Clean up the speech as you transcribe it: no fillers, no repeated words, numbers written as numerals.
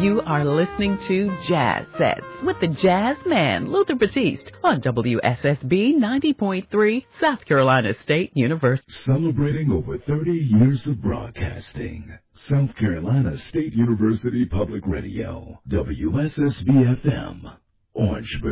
You are listening to Jazz Sets with the Jazz Man, Luther Batiste, on WSSB 90.3, South Carolina State University. Celebrating over 30 years of broadcasting. South Carolina State University Public Radio, WSSB FM, Orangeburg.